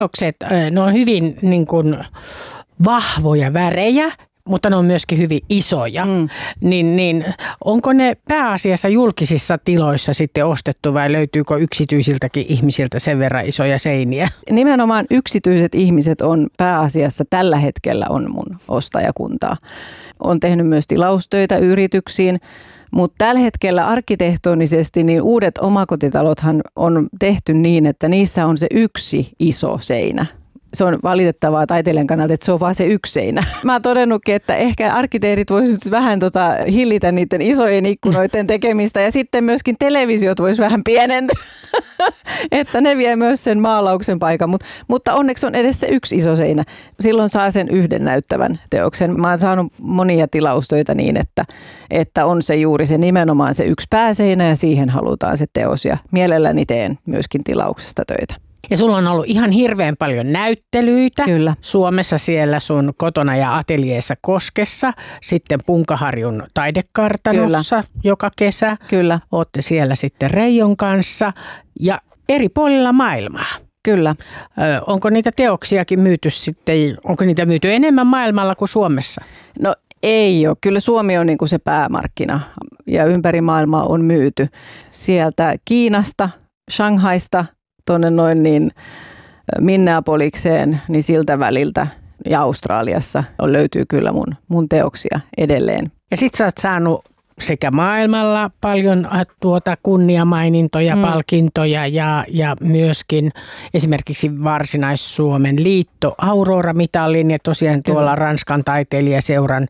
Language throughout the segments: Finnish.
Ne on hyvin niin kuin vahvoja värejä, mutta ne on myöskin hyvin isoja. Niin onko ne pääasiassa julkisissa tiloissa sitten ostettu vai löytyykö yksityisiltäkin ihmisiltä sen verran isoja seiniä? Nimenomaan yksityiset ihmiset on pääasiassa tällä hetkellä on mun ostajakuntaa. On tehnyt myös tilaustöitä yrityksiin, mutta tällä hetkellä arkkitehtonisesti niin uudet omakotitalothan on tehty niin, että niissä on se yksi iso seinä. Se on valitettavaa taiteilijan kannalta, että se on vaan se yksi seinä. Mä oon todennutkin, että ehkä arkkitehdit voisivat vähän hillitä niiden isojen ikkunoiden tekemistä ja sitten myöskin televisiot vois vähän pienentää, että ne vie myös sen maalauksen paikan. Mutta onneksi on edes se yksi iso seinä. Silloin saa sen yhden näyttävän teoksen. Mä oon saanut monia tilaustöitä niin, että on se juuri se nimenomaan se yksi pääseinä ja siihen halutaan se teos ja mielelläni teen myöskin tilauksesta töitä. Ja sulla on ollut ihan hirveän paljon näyttelyitä. Kyllä. Suomessa siellä sun kotona ja ateljeessa Koskessa, sitten Punkaharjun taidekartanossa joka kesä. Kyllä. Ootte siellä sitten Reijon kanssa ja eri puolilla maailmaa. Kyllä. Onko niitä teoksiakin myyty sitten, onko niitä myyty enemmän maailmalla kuin Suomessa? No ei ole. Kyllä Suomi on niin kuin se päämarkkina ja ympäri maailmaa on myyty. Sieltä Kiinasta, Shanghaista, tuonne noin niin Minneapolikseen, niin siltä väliltä ja Australiassa löytyy kyllä mun teoksia edelleen. Ja sit sä oot saanut sekä maailmalla paljon kunniamainintoja, palkintoja ja myöskin esimerkiksi Varsinais-Suomen liitto Aurora-mitalin ja tosiaan tuolla Ranskan taiteilijaseuran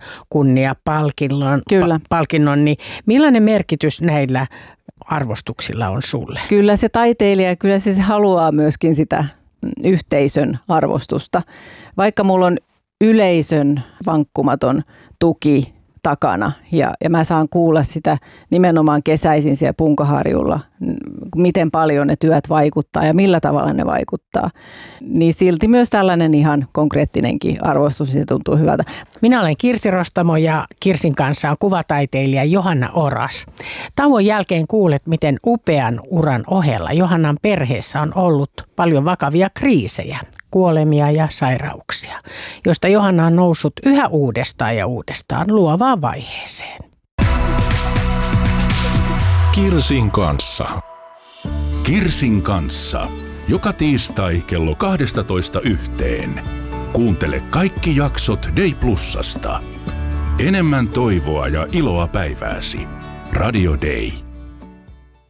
kunniapalkinnon. Niin millainen merkitys näillä arvostuksilla on sulle? Kyllä se taiteilija, kyllä se haluaa myöskin sitä yhteisön arvostusta. Vaikka mulla on yleisön vankkumaton tuki takana ja mä saan kuulla sitä nimenomaan kesäisin siellä Punkaharjulla, miten paljon ne työt vaikuttaa ja millä tavalla ne vaikuttaa, niin silti myös tällainen ihan konkreettinenkin arvostus, se tuntuu hyvältä. Minä olen Kirsi Rostamo ja Kirsin kanssa on kuvataiteilija Johanna Oras. Tauon jälkeen kuulet, miten upean uran ohella Johannan perheessä on ollut paljon vakavia kriisejä, kuolemia ja sairauksia, joista Johanna on noussut yhä uudestaan ja uudestaan luovaan vaiheeseen. Kirsin kanssa. Kirsin kanssa. Joka tiistai kello 12:00 Kuuntele kaikki jaksot Day Plusasta. Enemmän toivoa ja iloa päivääsi. Radio Day.